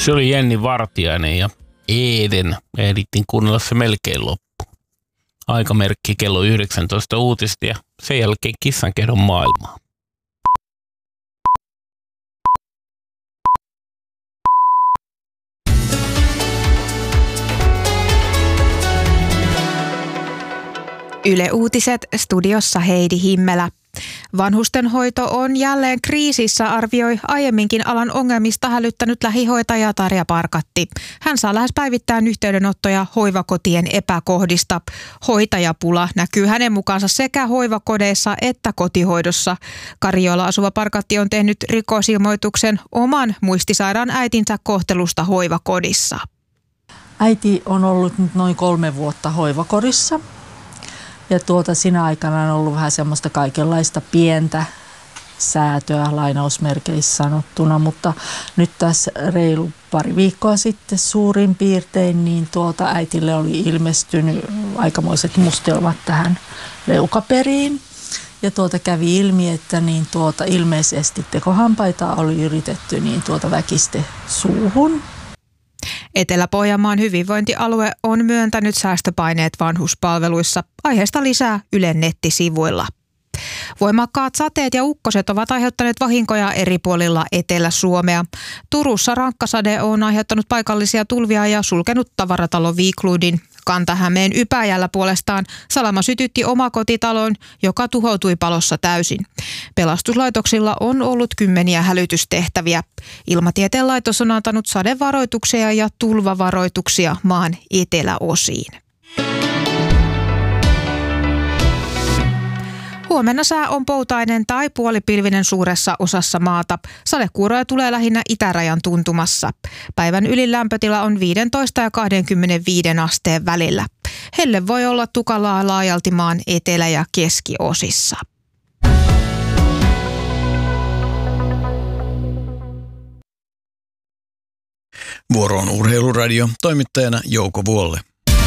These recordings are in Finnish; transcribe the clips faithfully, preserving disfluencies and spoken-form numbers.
Se oli Jenni Vartiainen ja Eeden. Ehdittiin kuunnella se melkein loppu. Aikamerkki kello yhdeksäntoista uutista ja sen jälkeen kissankehdon maailmaa. Yle Uutiset, studiossa Heidi Himmelä. Vanhustenhoito on jälleen kriisissä, arvioi aiemminkin alan ongelmista hälyttänyt lähihoitaja Tarja Parkatti. Hän saa lähes päivittäin yhteydenottoja hoivakotien epäkohdista. Hoitajapula näkyy hänen mukaansa sekä hoivakodeissa että kotihoidossa. Karjoolla asuva Parkatti on tehnyt rikosilmoituksen oman muistisairaan äitinsä kohtelusta hoivakodissa. Äiti on ollut nyt noin kolme vuotta hoivakodissa. Ja tuota, siinä aikana on ollut vähän semmoista kaikenlaista pientä säätöä lainausmerkeissä sanottuna, mutta nyt tässä reilu pari viikkoa sitten suurin piirtein, niin tuota äitille oli ilmestynyt aikamoiset mustelmat tähän leukaperiin. Ja tuota kävi ilmi, että niin tuota ilmeisesti tekohampaita oli yritetty niin tuota väkiste suuhun. Etelä-Pohjanmaan hyvinvointialue on myöntänyt säästöpaineet vanhuspalveluissa. Aiheesta lisää Ylen nettisivuilla. Voimakkaat sateet ja ukkoset ovat aiheuttaneet vahinkoja eri puolilla Etelä-Suomea. Turussa rankkasade on aiheuttanut paikallisia tulvia ja sulkenut tavaratalo Viikludin. Kanta-Hämeen Ypäjällä puolestaan salama sytytti omakotitalon, joka tuhoutui palossa täysin. Pelastuslaitoksilla on ollut kymmeniä hälytystehtäviä. Ilmatieteen laitos on antanut sadevaroituksia ja tulvavaroituksia maan eteläosiin. Huomenna sää on poutainen tai puolipilvinen suuressa osassa maata. Sadekuuroja tulee lähinnä itärajan tuntumassa. Päivän ylin lämpötila on viisitoista ja kaksikymmentäviisi asteen välillä. Helle voi olla tukalaa laajalti maan etelä- ja keskiosissa. Vuoro on Urheiluradio, toimittajana Jouko Vuolle.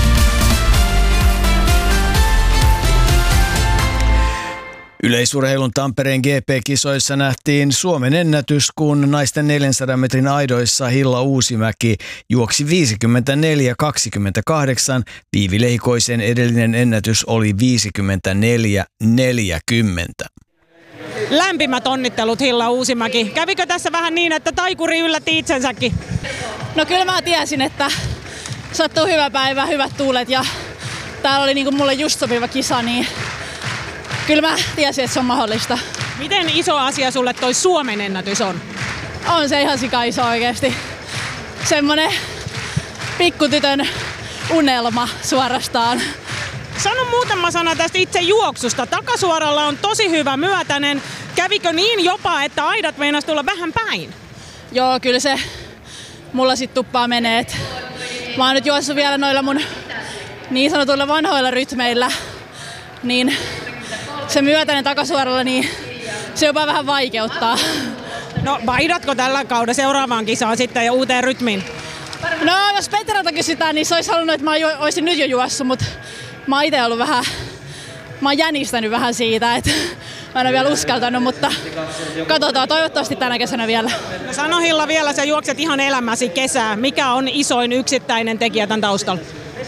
Yleisurheilun Tampereen G P-kisoissa nähtiin Suomen ennätys, kun naisten neljänsadan metrin aidoissa Hilla Uusimäki juoksi viisikymmentäneljä kaksikymmentäkahdeksan. Viivi Leikoisen edellinen ennätys oli viisikymmentäneljä neljäkymmentä. Lämpimät onnittelut Hilla Uusimäki. Kävikö tässä vähän niin, että taikuri yllätti itsensäkin? No kyllä mä tiesin, että sattuu hyvä päivä, hyvät tuulet ja täällä oli niinku mulle just sopiva kisa, niin kyllä mä tiesin, että se on mahdollista. Miten iso asia sulle toi Suomen ennätys on? On se ihan sika iso oikeesti. Semmonen pikkutytön unelma suorastaan. Sano muutama sana tästä itse juoksusta. Takasuoralla on tosi hyvä myötäinen. Kävikö niin jopa, että aidat meinas tulla vähän päin? Joo, kyllä se mulla sit tuppaa menee. Et mä oon nyt juossut vielä noilla mun niin sanotuilla vanhoilla rytmeillä. Niin se myötäinen takasuoralla, niin se jopa vähän vaikeuttaa. No vaihdatko tällä kaudella seuraavaan kisaan sitten ja uuteen rytmiin? No jos Petralta kysytään, niin se olisi halunnut, että mä olisin nyt jo juossut, mutta mä oon ite ollut vähän, mä oon jänistänyt vähän siitä, että mä en ole vielä uskaltanut, mutta katsotaan toivottavasti tänä kesänä vielä. No sano Hilla vielä, sä juokset ihan elämäsi kesää. Mikä on isoin yksittäinen tekijä tämän taustalla?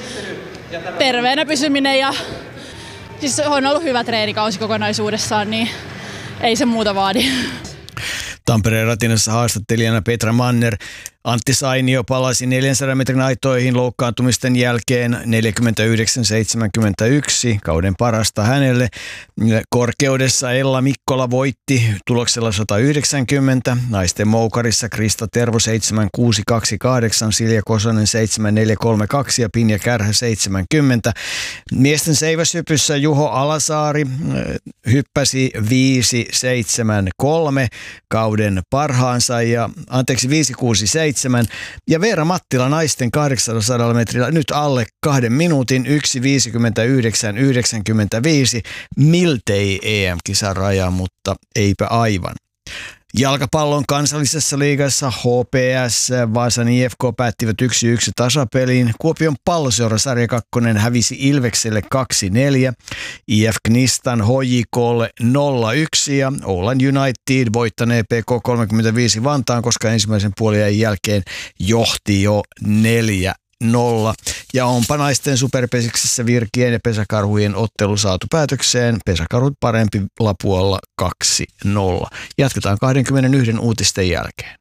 Terveenä pysyminen ja siis on ollut hyvä treenikausi kokonaisuudessaan, niin ei se muuta vaadi. Tampereen ratinassa haastattelijana Petra Manner. Antti Sainio palasi neljänsadan metrin aitoihin loukkaantumisten jälkeen neljäkymmentäyhdeksän seitsemänkymmentäyksi, kauden parasta hänelle. Korkeudessa Ella Mikkola voitti tuloksella sata yhdeksänkymmentä, naisten moukarissa Krista Tervo seitsemän kuusi kaksikymmentäkahdeksan, Silja Kosonen seitsemän neljä kolmekymmentäkaksi ja Pinja Kärhä seitsemänkymmentä. Miesten seiväshypyssä Juho Alasaari hyppäsi viisi seitsemän kolme kauden parhaansa ja anteeksi viisi kuusi seitsemän. Ja Veera Mattila naisten kahdeksansadan metrillä nyt alle kahden minuutin yksi viisikymmentäyhdeksän yhdeksänkymmentäviisi, miltei E M-kisan raja, mutta eipä aivan. Jalkapallon kansallisessa liigassa H P S Vaasan I F K päättivät yksi yksi tasapeliin. Kuopion Palloseura sarja kakkonen hävisi Ilvekselle kaksi neljä. I F Knistan H J K:lle nolla yksi ja Oulan United voittanee P K kolmekymmentäviisi Vantaan, koska ensimmäisen puoliajan jälkeen johti jo neljä nolla. Ja onpa naisten superpesiksessä Virkien ja Pesäkarhujen ottelu saatu päätökseen. Pesäkarhut parempi Lapualla kaksi nolla. Jatketaan kaksikymmentäyksi uutisten jälkeen.